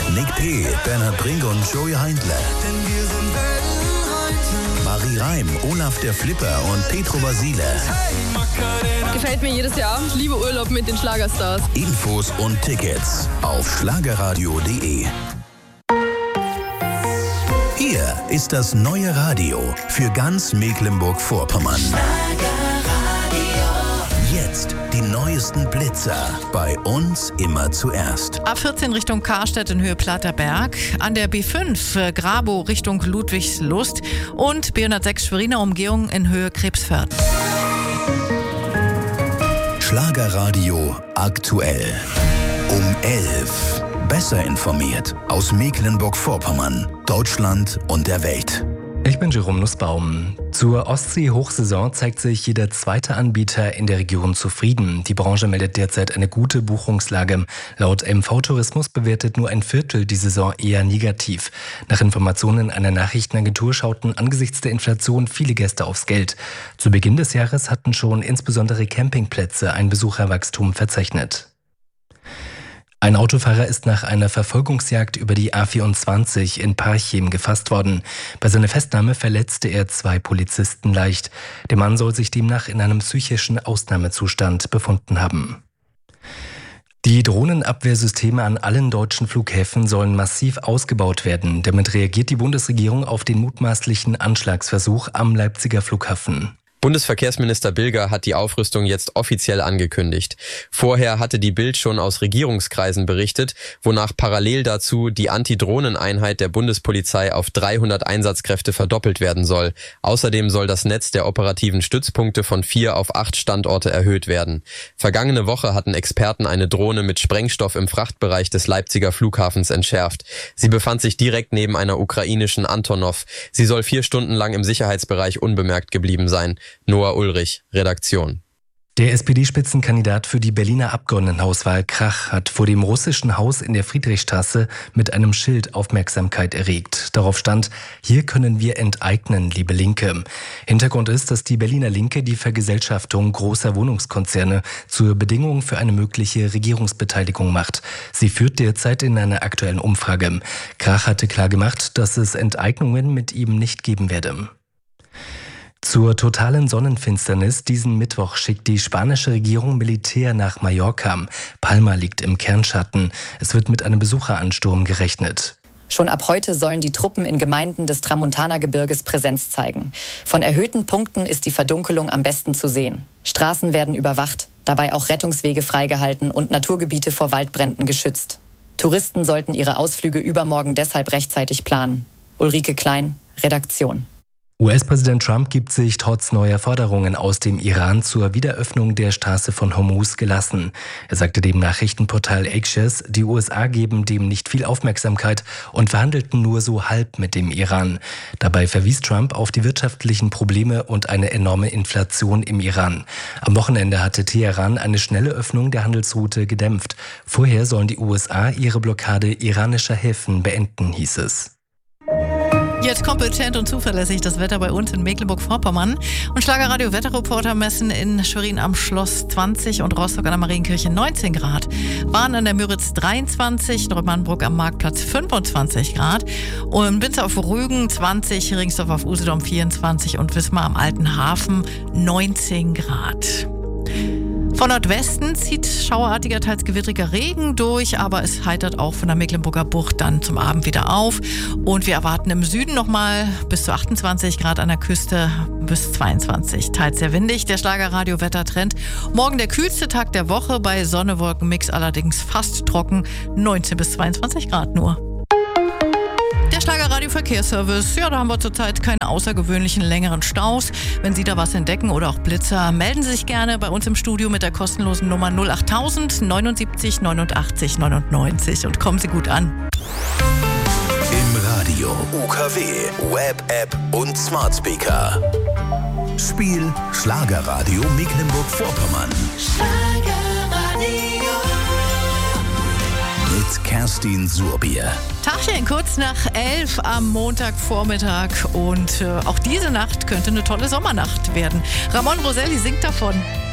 Nick P., Bernhard Brink und Joey Heindler. Marie Reim, Olaf der Flipper und Petro Basile. Gefällt mir jedes Jahr. Ich liebe Urlaub mit den Schlagerstars. Infos und Tickets auf schlagerradio.de. Hier ist das neue Radio für ganz Mecklenburg-Vorpommern. Jetzt die neuesten Blitzer. Bei uns immer zuerst. A14 Richtung Karstedt in Höhe Platterberg. An der B5 Grabow Richtung Ludwigslust. Und B106 Schweriner Umgehung in Höhe Krebsfeld. Schlagerradio aktuell. Um 11. Besser informiert aus Mecklenburg-Vorpommern, Deutschland und der Welt. Ich bin Jerome Nussbaum. Zur Ostsee-Hochsaison zeigt sich jeder zweite Anbieter in der Region zufrieden. Die Branche meldet derzeit eine gute Buchungslage. Laut MV Tourismus bewertet nur ein Viertel die Saison eher negativ. Nach Informationen einer Nachrichtenagentur schauten angesichts der Inflation viele Gäste aufs Geld. Zu Beginn des Jahres hatten schon insbesondere Campingplätze ein Besucherwachstum verzeichnet. Ein Autofahrer ist nach einer Verfolgungsjagd über die A24 in Parchim gefasst worden. Bei seiner Festnahme verletzte er 2 Polizisten leicht. Der Mann soll sich demnach in einem psychischen Ausnahmezustand befunden haben. Die Drohnenabwehrsysteme an allen deutschen Flughäfen sollen massiv ausgebaut werden. Damit reagiert die Bundesregierung auf den mutmaßlichen Anschlagsversuch am Leipziger Flughafen. Bundesverkehrsminister Bilger hat die Aufrüstung jetzt offiziell angekündigt. Vorher hatte die Bild schon aus Regierungskreisen berichtet, wonach parallel dazu die Anti-Drohnen-Einheit der Bundespolizei auf 300 Einsatzkräfte verdoppelt werden soll. Außerdem soll das Netz der operativen Stützpunkte von 4 auf 8 Standorte erhöht werden. Vergangene Woche hatten Experten eine Drohne mit Sprengstoff im Frachtbereich des Leipziger Flughafens entschärft. Sie befand sich direkt neben einer ukrainischen Antonov. Sie soll 4 Stunden lang im Sicherheitsbereich unbemerkt geblieben sein. Noah Ulrich, Redaktion. Der SPD-Spitzenkandidat für die Berliner Abgeordnetenhauswahl Krach hat vor dem russischen Haus in der Friedrichstraße mit einem Schild Aufmerksamkeit erregt. Darauf stand: Hier können wir enteignen, liebe Linke. Hintergrund ist, dass die Berliner Linke die Vergesellschaftung großer Wohnungskonzerne zur Bedingung für eine mögliche Regierungsbeteiligung macht. Sie führt derzeit in einer aktuellen Umfrage. Krach hatte klargemacht, dass es Enteignungen mit ihm nicht geben werde. Zur totalen Sonnenfinsternis diesen Mittwoch schickt die spanische Regierung Militär nach Mallorca. Palma liegt im Kernschatten. Es wird mit einem Besucheransturm gerechnet. Schon ab heute sollen die Truppen in Gemeinden des Tramontana-Gebirges Präsenz zeigen. Von erhöhten Punkten ist die Verdunkelung am besten zu sehen. Straßen werden überwacht, dabei auch Rettungswege freigehalten und Naturgebiete vor Waldbränden geschützt. Touristen sollten ihre Ausflüge übermorgen deshalb rechtzeitig planen. Ulrike Klein, Redaktion. US-Präsident Trump gibt sich trotz neuer Forderungen aus dem Iran zur Wiederöffnung der Straße von Hormuz gelassen. Er sagte dem Nachrichtenportal Axios, die USA geben dem nicht viel Aufmerksamkeit und verhandelten nur so halb mit dem Iran. Dabei verwies Trump auf die wirtschaftlichen Probleme und eine enorme Inflation im Iran. Am Wochenende hatte Teheran eine schnelle Öffnung der Handelsroute gedämpft. Vorher sollen die USA ihre Blockade iranischer Häfen beenden, hieß es. Jetzt kompetent und zuverlässig das Wetter bei uns in Mecklenburg-Vorpommern. Und Schlagerradio-Wetterreporter messen in Schwerin am Schloss 20 und Rostock an der Marienkirche 19 Grad. Bahn an der Müritz 23, Neumannbruck am Marktplatz 25 Grad. Und Binz auf Rügen 20, Ringsdorf auf Usedom 24 und Wismar am Alten Hafen 19 Grad. Von Nordwesten zieht schauerartiger, teils gewittriger Regen durch, aber es heitert auch von der Mecklenburger Bucht dann zum Abend wieder auf. Und wir erwarten im Süden nochmal bis zu 28 Grad an der Küste, bis 22. Teils sehr windig, der Schlagerradio-Wettertrend. Morgen der kühlste Tag der Woche, bei Sonne-Wolken-Mix allerdings fast trocken, 19 bis 22 Grad nur. Der Schlagerradio-Verkehrsservice, ja, da haben wir zurzeit keine außergewöhnlichen längeren Staus. Wenn Sie da was entdecken oder auch Blitzer, melden Sie sich gerne bei uns im Studio mit der kostenlosen Nummer 08000 79 89 99 und kommen Sie gut an. Im Radio, UKW, Web, App und Smart Speaker. Spiel Schlagerradio Mecklenburg-Vorpommern. Mit Kerstin Surbier. Tagchen kurz nach 11 am Montagvormittag und auch diese Nacht könnte eine tolle Sommernacht werden. Ramon Roselli singt davon.